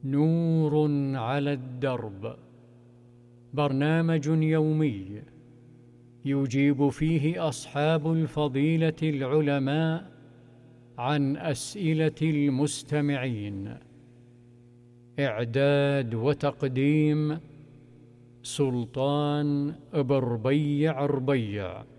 نور على الدرب، برنامج يومي يجيب فيه أصحاب الفضيلة العلماء عن أسئلة المستمعين. إعداد وتقديم سلطان بربيع ربيع.